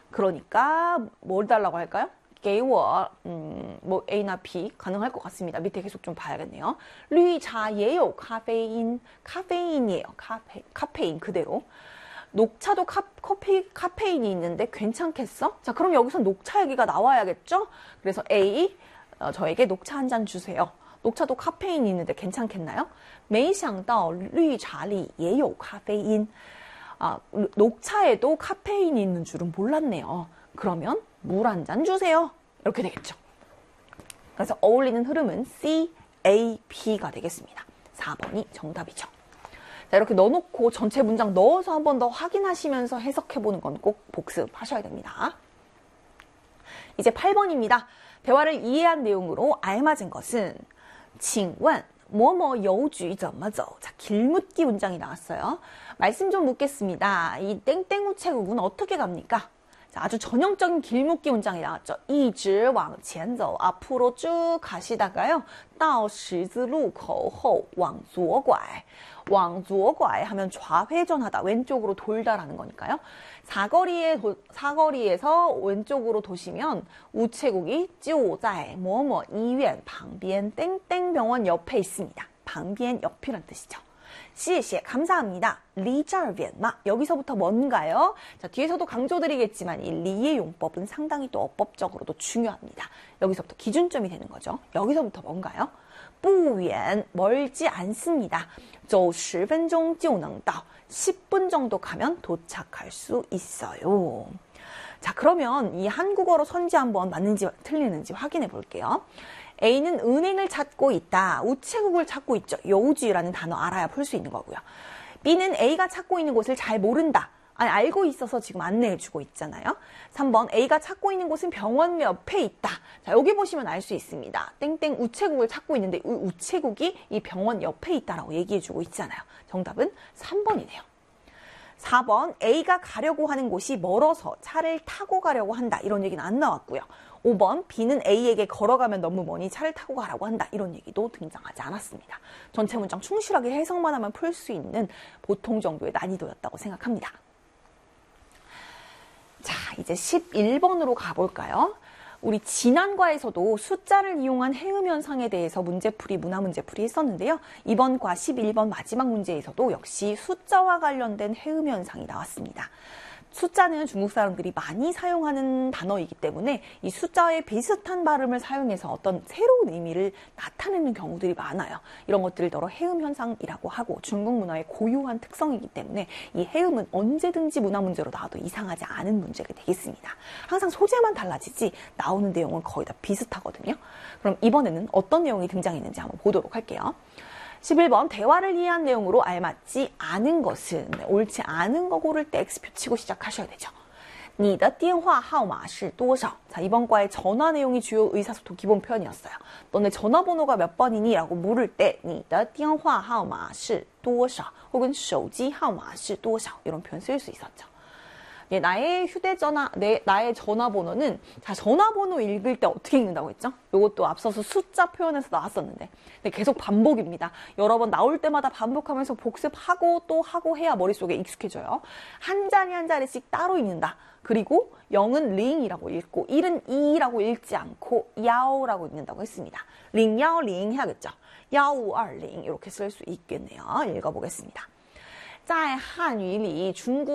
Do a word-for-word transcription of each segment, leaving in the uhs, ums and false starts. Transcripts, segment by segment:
그러니까 뭘 달라고 할까요? 给我, 음, 뭐 A나 B 가능할 것 같습니다. 밑에 계속 좀 봐야겠네요. 绿茶也有咖啡因, 카페인이에요. 카페, 카페인 그대로. 녹차도 카, 커피, 카페인이 있는데 괜찮겠어? 자, 그럼 여기서 녹차 얘기가 나와야겠죠? 그래서 A, 어, 저에게 녹차 한 잔 주세요. 녹차도 카페인이 있는데 괜찮겠나요? 没想到绿茶里也有咖啡因. 아, 녹차에도 카페인이 있는 줄은 몰랐네요. 그러면 물 한 잔 주세요. 이렇게 되겠죠. 그래서 어울리는 흐름은 C, A, B가 되겠습니다. 사 번이 정답이죠. 자, 이렇게 넣어놓고 전체 문장 넣어서 한 번 더 확인하시면서 해석해보는 건 꼭 복습하셔야 됩니다. 이제 팔 번입니다. 대화를 이해한 내용으로 알맞은 것은 请问뭐뭐邮局怎么走? 자, 길묻기 문장이 나왔어요. 말씀 좀 묻겠습니다. 이 땡땡 우체국은 어떻게 갑니까? 자, 아주 전형적인 길묻기 문장이 나왔죠. 一直往前走, 앞으로 쭉 가시다가요. 到十字路口后往左拐. 往左拐하면 좌회전하다, 왼쪽으로 돌다라는 거니까요. 사거리에 도, 사거리에서 왼쪽으로 도시면 우체국이 就在某某医院旁边 땡땡 병원 옆에 있습니다. 旁边 옆이란 뜻이죠. 谢谢, 감사합니다. 离这儿远吗? 여기서부터 뭔가요? 자, 뒤에서도 강조드리겠지만 이 리의 용법은 상당히 또 어법적으로도 중요합니다. 여기서부터 기준점이 되는 거죠. 여기서부터 뭔가요? 不远, 멀지 않습니다. 走十分钟就能到. 십 분 정도 가면 도착할 수 있어요. 자, 그러면 이 한국어로 선지 한번 맞는지 틀리는지 확인해 볼게요. A는 은행을 찾고 있다. 우체국을 찾고 있죠. 여우주라는 단어 알아야 풀 수 있는 거고요. B는 A가 찾고 있는 곳을 잘 모른다. 아니, 알고 있어서 지금 안내해주고 있잖아요. 삼 번, A가 찾고 있는 곳은 병원 옆에 있다. 자, 여기 보시면 알 수 있습니다. 땡땡 우체국을 찾고 있는데 우, 우체국이 이 병원 옆에 있다라고 얘기해주고 있잖아요. 정답은 삼 번이네요. 사 번, A가 가려고 하는 곳이 멀어서 차를 타고 가려고 한다. 이런 얘기는 안 나왔고요. 오 번, B는 A에게 걸어가면 너무 머니 차를 타고 가라고 한다. 이런 얘기도 등장하지 않았습니다. 전체 문장 충실하게 해석만 하면 풀 수 있는 보통 정도의 난이도였다고 생각합니다. 자, 이제 십일 번으로 가볼까요? 우리 지난과에서도 숫자를 이용한 해음 현상에 대해서 문제풀이, 문화 문제풀이 했었는데요. 이번 과 십일 번 마지막 문제에서도 역시 숫자와 관련된 해음 현상이 나왔습니다. 숫자는 중국 사람들이 많이 사용하는 단어이기 때문에 이 숫자에 비슷한 발음을 사용해서 어떤 새로운 의미를 나타내는 경우들이 많아요. 이런 것들을 더러 해음 현상이라고 하고 중국 문화의 고유한 특성이기 때문에 이 해음은 언제든지 문화 문제로 나와도 이상하지 않은 문제가 되겠습니다. 항상 소재만 달라지지 나오는 내용은 거의 다 비슷하거든요. 그럼 이번에는 어떤 내용이 등장했는지 한번 보도록 할게요. 십일 번, 대화를 이해한 내용으로 알맞지 않은 것은, 네, 옳지 않은 거 고를 때 X표 치고 시작하셔야 되죠. 你的电话号码是多少? 자, 이번 과의 전화 내용이 주요 의사소통 기본 표현이었어요. 너네 전화번호가 몇 번이니? 라고 물을 때 你的电话号码是多少? 혹은 手机号码是多少? 이런 표현 쓸 수 있었죠. 예, 나의 휴대전화, 내, 나의 전화번호는, 자, 전화번호 읽을 때 어떻게 읽는다고 했죠? 이것도 앞서서 숫자 표현에서 나왔었는데, 네, 계속 반복입니다. 여러 번 나올 때마다 반복하면서 복습하고 또 하고 해야 머릿속에 익숙해져요. 한 자리 한 자리씩 따로 읽는다. 그리고 영은 링이라고 읽고, 일은 이라고 읽지 않고, 야오라고 읽는다고 했습니다. 링, 야오, 링 해야겠죠? 야오, 알, 링 이렇게 쓸 수 있겠네요. 읽어보겠습니다. 在汉语里,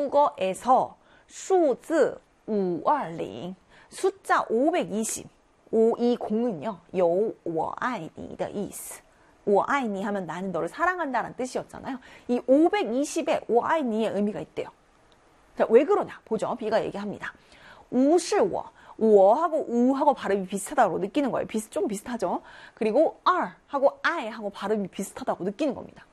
중국어에서 数字五二零, 숫자 오백이십, 오백이십은요, 有我爱你的意思. 我爱你 하면 나는 너를 사랑한다라는 뜻이었잖아요. 이 오백이십에 我爱你의 의미가 있대요. 자, 왜 그러냐? 보죠. B가 얘기합니다. 无是我, 我하고 우하고 발음이 비슷하다고 느끼는 거예요. 비슷, 좀 비슷하죠? 그리고 R 하고 I 하고 발음이 비슷하다고 느끼는 겁니다.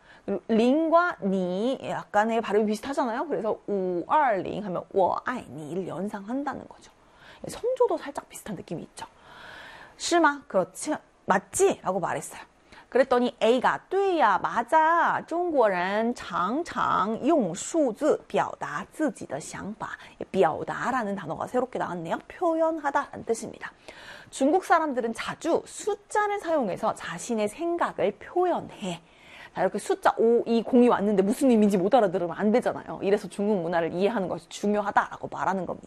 링과 니 약간의 발음이 비슷하잖아요. 그래서 오백이십 하면 我爱你를 연상한다는 거죠. 성조도 살짝 비슷한 느낌이 있죠. 是吗? 그렇지, 맞지? 라고 말했어요. 그랬더니 A가 对呀, 맞아. 中国人常常用数字表达自己的想法.表达라는 단어가 새롭게 나왔네요. 표현하다라는 뜻입니다. 중국 사람들은 자주 숫자를 사용해서 자신의 생각을 표현해. 자, 이렇게 숫자 오백이십이 왔는데 무슨 의미인지 못 알아들으면 안 되잖아요. 이래서 중국 문화를 이해하는 것이 중요하다라고 말하는 겁니다.